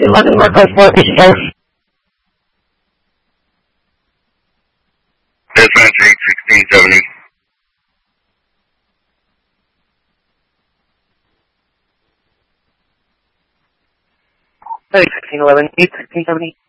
1611 Northwest 4 East Coast. Dispatch 81670. Hey, 1611, 81670.